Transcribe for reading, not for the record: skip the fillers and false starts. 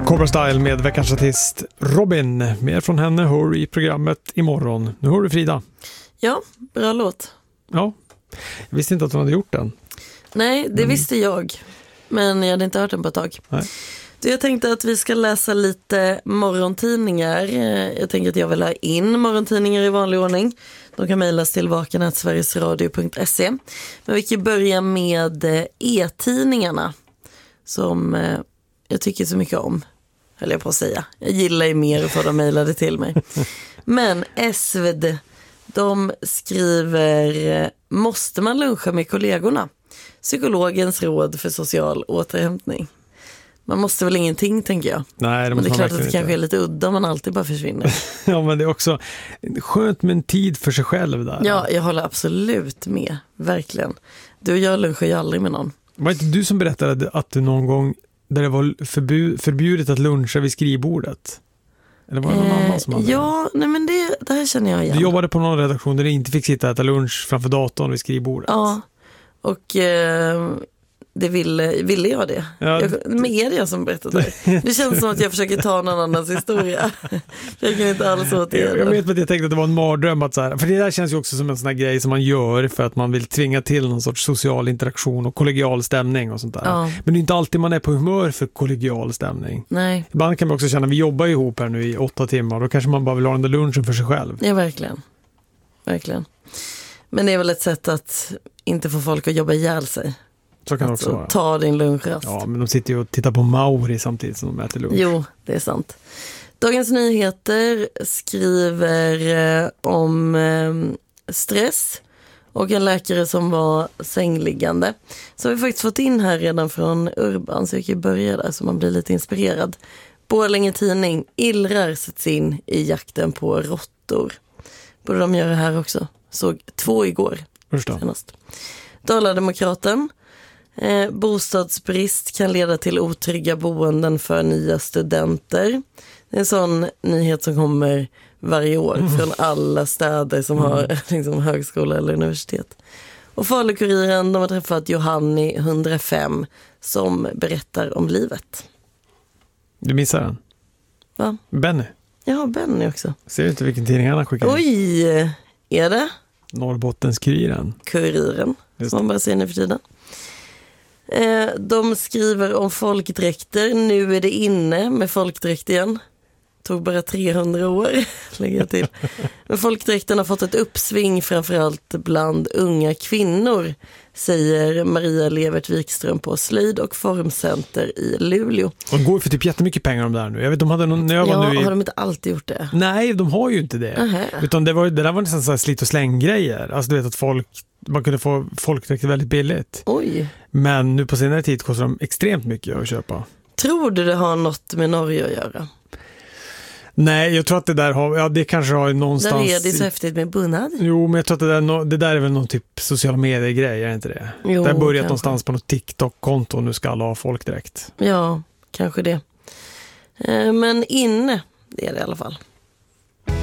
Cobra Style med veckans artist Robin. Mer från henne hör i programmet imorgon. Nu hör du Frida. Ja, bra låt. Ja, jag visste inte att hon hade gjort den. Nej, det visste jag. Men jag hade inte hört den på ett tag. Nej. Jag tänkte att vi ska läsa lite morgontidningar. Jag tänker att jag vill ha in morgontidningar i vanlig ordning. De kan mejlas till vaken@sverigesradio.se. Men vi kan börja med e-tidningarna som jag tycker så mycket om, höll jag på att säga. Jag gillar ju mer att få dem mejlade till mig. Men SvD, de skriver: måste man luncha med kollegorna? Psykologens råd för social återhämtning. Man måste väl ingenting, tänker jag. Nej, men det är klart att det kanske är lite udda om man alltid bara försvinner. Ja, men det är också skönt med en tid för sig själv där. Ja, jag håller absolut med. Verkligen. Du och jag lunchar ju aldrig med någon. Var inte du som berättade att du någon gång där det var förbjudet att luncha vid skrivbordet? Eller var det någon annan som hade ja, nej men det här känner jag igen. Du jobbade på någon redaktion där du inte fick sitta och äta lunch framför datorn vid skrivbordet. Ja, och det ville jag det. Ja. Men är det jag som berättade det? Det känns som att jag försöker ta någon annans historia. Jag kan inte alls åt det. Jag vet att jag tänkte att det var en mardröm att så här, för det där känns ju också som en sån här grej som man gör för att man vill tvinga till någon sorts social interaktion och kollegial stämning och sånt där. Ja. Men det är inte alltid man är på humör för kollegial stämning. Nej. Ibland kan man också känna att vi jobbar ihop här nu i 8 timmar. Då kanske man bara vill ha den där lunchen för sig själv. Ja, verkligen. Verkligen. Men det är väl ett sätt att inte få folk att jobba ihjäl sig. Så kan det också vara. Ta din lunchrast. Ja, men de sitter ju och tittar på Mauri samtidigt som de äter lunch. Jo, det är sant. Dagens Nyheter skriver om stress och en läkare som var sängliggande. Så har vi faktiskt fått in här redan från Urban, så jag kan börja där så man blir lite inspirerad. Borlänge Tidning: illrar sätts in i jakten på råttor. Borde de göra här också. Såg 2 igår senast. Dala-Demokraten: bostadsbrist kan leda till otrygga boenden för nya studenter. Det är en sån nyhet som kommer varje år från alla städer som har liksom högskola eller universitet. Och Falukuriren, de har träffat Johanni 105 som berättar om livet. Du missar den? Va? Benny. Ja, Benny också. Ser du inte vilken tidning han har skickat? Oj, är det? Norrbottenskuriren. Kuriren, som man bara säger nu för tiden. De skriver om folkdräkter. Nu är det inne med folkdräkt igen. Tog bara 300 år, lägger jag till. Men folkdräkten har fått ett uppsving framförallt bland unga kvinnor, säger Maria Levert Wikström på Slöjd- och formcenter i Luleå. De går för typ jättemycket pengar om det här nu. Jag vet, de hade någon, när jag var nu har de inte alltid gjort det? Nej, de har ju inte det. Utan det där var nästan så här slit- och släng-grejer. Alltså du vet att man kunde få folkdräkter väldigt billigt. Oj. Men nu på senare tid kostar de extremt mycket att köpa. Tror du det har något med Norge att göra? Nej, jag tror att det där har, det kanske har någonstans... Där är det så häftigt med bunad. Jo, men jag tror att det där är väl någon typ sociala medier-grej, är inte det? Jo, det har börjat kanske någonstans på något TikTok-konto och nu ska alla ha folkdräkt. Ja, kanske det. Men inne, det är det i alla fall.